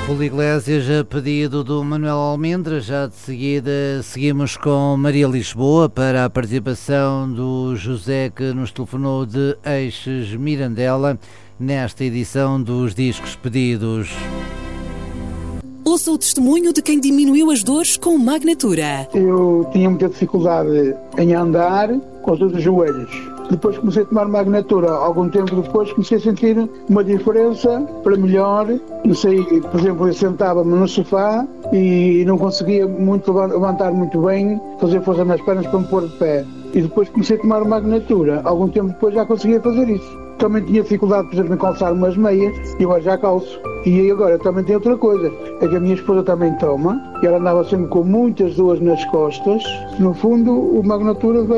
Julio Iglesias, a pedido do Manuel Almendra. Já de seguida seguimos com Maria Lisboa para a participação do José, que nos telefonou de Eixes Mirandela nesta edição dos Discos Pedidos. Ouça o testemunho de quem diminuiu as dores com Magnatura. Eu tinha muita dificuldade em andar com os dos joelhos. Depois comecei a tomar Magnatura. Algum tempo depois comecei a sentir uma diferença para melhor. Comecei, por exemplo, eu sentava-me no sofá e não conseguia muito levantar muito bem, fazer força nas pernas para me pôr de pé. E depois comecei a tomar Magnatura. Algum tempo depois já conseguia fazer isso. Também tinha dificuldade, por exemplo, em calçar umas meias e agora já calço. E agora também tem outra coisa, é que a minha esposa também toma e ela andava sempre com muitas dores nas costas. No fundo, o Magnatura